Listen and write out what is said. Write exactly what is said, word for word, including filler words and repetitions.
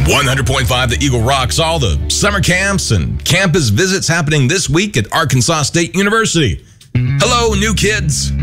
one hundred point five The Eagle rocks all the summer camps and campus visits happening this week at Arkansas State University. Hello, new kids.